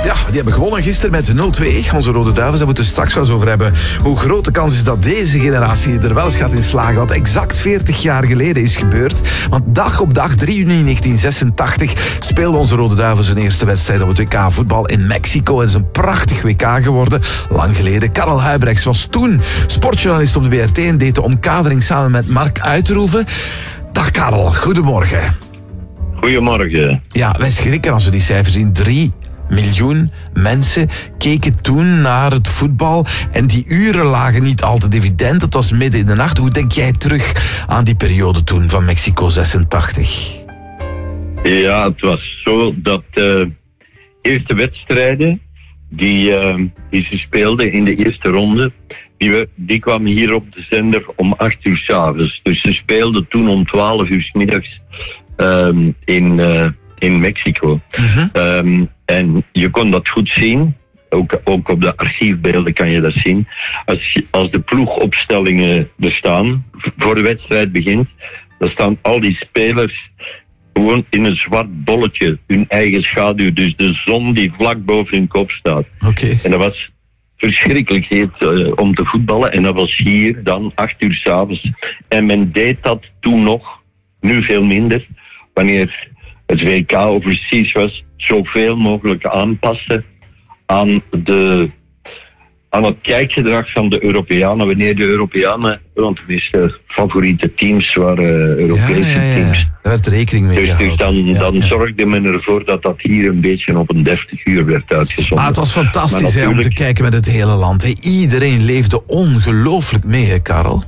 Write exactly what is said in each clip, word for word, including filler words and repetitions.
Ja, die hebben gewonnen gisteren met nul twee. Onze Rode Duivels, daar moeten we straks wel eens over hebben. Hoe groot de kans is dat deze generatie er wel eens gaat in slagen. Wat exact veertig jaar geleden is gebeurd. Want dag op dag, drie juni negentien zesentachtig, speelden onze Rode Duivels hun eerste wedstrijd op het W K voetbal in Mexico. Het is een prachtig W K geworden. Lang geleden. Karel Huybrechts was toen sportjournalist op de B R T en deed de omkadering samen met Mark Uiterhoeven. Dag Karel, goedemorgen. Goedemorgen. Ja, wij schrikken als we die cijfers zien. Drie miljoen mensen keken toen naar het voetbal en die uren lagen niet altijd evident. Het was midden in de nacht. Hoe denk jij terug aan die periode toen van Mexico zesentachtig? Ja, het was zo dat de uh, eerste wedstrijden die, uh, die ze speelden in de eerste ronde, die, we, die kwamen hier op de zender om acht uur 's avonds. Dus ze speelden toen om twaalf uur 's middags um, in, uh, in Mexico. Uh-huh. Um, en je kon dat goed zien. Ook, ook op de archiefbeelden kan je dat zien. Als, als de ploegopstellingen er staan, voor de wedstrijd begint, dan staan al die spelers gewoon in een zwart bolletje, hun eigen schaduw. Dus de zon die vlak boven hun kop staat. Okay. En dat was verschrikkelijk heet uh, om te voetballen. En dat was hier dan acht uur 's avonds. En men deed dat toen nog, nu veel minder, wanneer het W K overseas was, zoveel mogelijk aanpassen aan, de, aan het kijkgedrag van de Europeanen. Wanneer de Europeanen, want de meeste favoriete teams waren Europese ja, ja, ja. teams. Daar werd rekening mee Dus, gehouden. dus dan, ja, dan ja. zorgde men ervoor dat dat hier een beetje op een dertig uur werd uitgezonden. Maar het was fantastisch Maar hè, om te natuurlijk... kijken met het hele land. Hè. Iedereen leefde ongelooflijk mee, hè, Karel?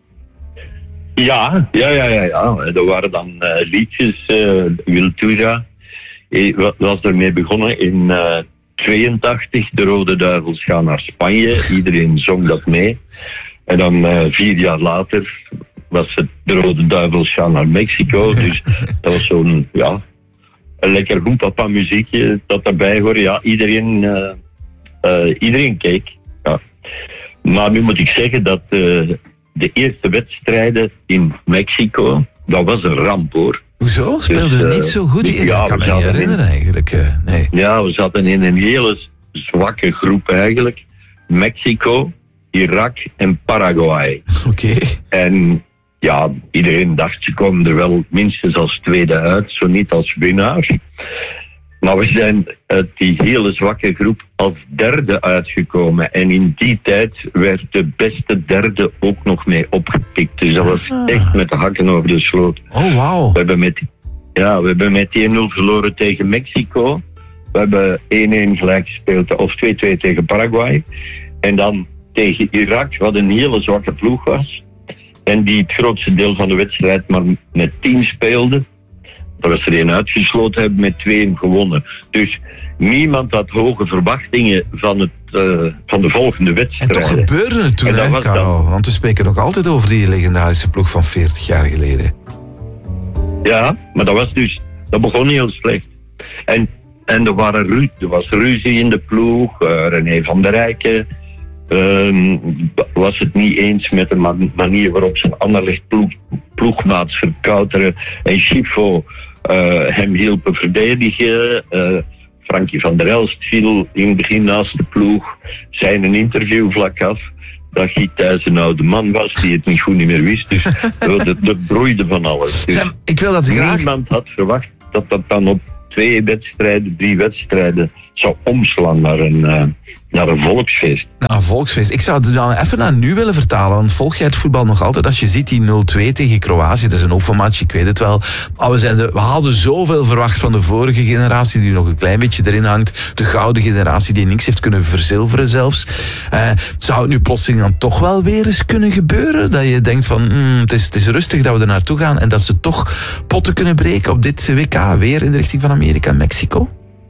Ja, ja, ja, ja, ja. Er waren dan uh, liedjes, uh, Wiltura eh, was ermee begonnen in uh, tweeëntachtig. De Rode Duivels gaan naar Spanje. Iedereen zong dat mee. En dan uh, vier jaar later was het de Rode Duivels gaan naar Mexico. Dus dat was zo'n, ja, een lekker hoempapa muziekje dat daarbij hoorde. Ja, iedereen, uh, uh, iedereen keek. Ja. Maar nu moet ik zeggen dat uh, de eerste wedstrijden in Mexico, dat was een ramp hoor. Hoezo? Speelden we Dus, uh, niet zo goed? Ik ja, kan me we niet zaten herinneren in, eigenlijk. Uh, nee. Ja, we zaten in een hele zwakke groep eigenlijk. Mexico, Irak en Paraguay. Oké. Okay. En ja, iedereen dacht ze komen er wel minstens als tweede uit, zo niet als winnaar. Maar we zijn uit die hele zwakke groep als derde uitgekomen. En in die tijd werd de beste derde ook nog mee opgepikt. Dus dat was echt met de hakken over de sloot. Oh, wauw. We hebben met, ja, we hebben met één nul verloren tegen Mexico. We hebben één-één gelijk gespeeld, of twee-twee tegen Paraguay. En dan tegen Irak, wat een hele zwakke ploeg was. En die het grootste deel van de wedstrijd maar met tien speelde. Daar was er één uitgesloten, hebben met twee gewonnen. Dus niemand had hoge verwachtingen van, het, uh, van de volgende wedstrijd. En toch gebeurde het toen, hè, Karel? Dan... Want we spreken nog altijd over die legendarische ploeg van veertig jaar geleden. Ja, maar dat was dus... Dat begon heel slecht. En, en er, waren ru- er was ruzie in de ploeg. Uh, René van der Rijken um, was het niet eens met de man- manier waarop zijn Anderlecht ploeg, ploegmaats Verkouteren en Schifo uh, hem hielpen verdedigen. Uh, Frankie van der Elst viel in het begin naast de ploeg. Zei in een interview vlak af dat Guy Thijs een oude man was die het niet goed niet meer wist. Dus er broeide van alles. Dus Sam, ik wil dat graag... niemand had verwacht dat dat dan op twee wedstrijden, drie wedstrijden zou omslaan naar een, uh, naar een volksfeest. Nou, een volksfeest. Ik zou het dan even naar nu willen vertalen. Want volg jij het voetbal nog altijd? Als je ziet die nul twee tegen Kroatië, dat is een oefenmatch, ik weet het wel. Maar we, zijn de, we hadden zoveel verwacht van de vorige generatie, die nog een klein beetje erin hangt. De gouden generatie die niks heeft kunnen verzilveren zelfs. Uh, zou het nu plotseling dan toch wel weer eens kunnen gebeuren? Dat je denkt van, mm, het, is, het is rustig dat we er naartoe gaan en dat ze toch potten kunnen breken op dit W K, weer in de richting van Amerika en Mexico?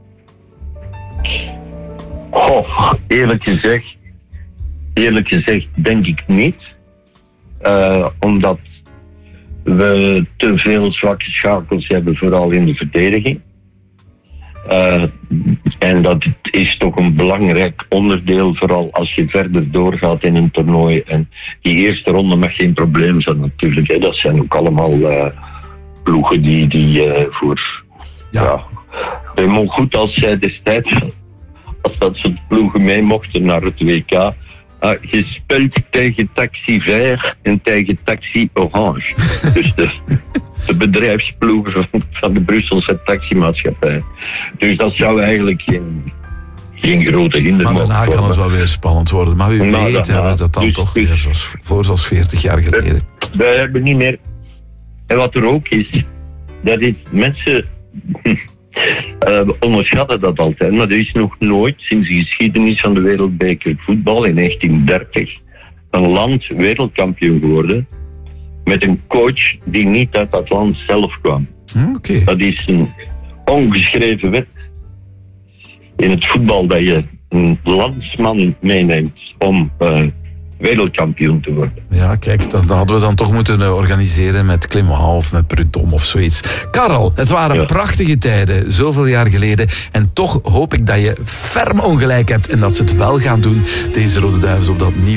Oh, eerlijk gezegd, eerlijk gezegd denk ik niet. Uh, omdat we te veel zwakke schakels hebben, vooral in de verdediging. Uh, en dat is toch een belangrijk onderdeel, vooral als je verder doorgaat in een toernooi. En die eerste ronde mag geen probleem zijn natuurlijk. Hè. Dat zijn ook allemaal uh, ploegen die, die uh, voor... Ja, ja Raymond Goed als zij destijds... als dat soort ploegen mee mochten naar het W K. Uh, gespeeld tegen Taxi Vert en tegen Taxi Orange. Dus de, de bedrijfsploegen van, van de Brusselse taximaatschappij. Dus dat zou eigenlijk geen, geen grote hinder Maar daarna mogen kan het worden. wel weer spannend worden. Maar wie Nou, weet daarna. hebben we dat dan Dus- toch dus- weer zoals, voor zoals veertig jaar geleden. Wij hebben niet meer... En wat er ook is, dat is mensen... Uh, onderschatten dat altijd, maar er is nog nooit sinds de geschiedenis van de wereldbeker voetbal in negentien dertig een land wereldkampioen geworden met een coach die niet uit dat land zelf kwam. Hm, Oké. Dat is een ongeschreven wet in het voetbal dat je een landsman meeneemt om uh, wereldkampioen te worden. Ja, kijk, dat, dat hadden we dan toch moeten uh, organiseren met Clément of met Prudhomme of zoiets. Karel, het waren Ja. prachtige tijden, zoveel jaar geleden. En toch hoop ik dat je ferm ongelijk hebt en dat ze het wel gaan doen, deze Rode Duivels, op dat nieuwe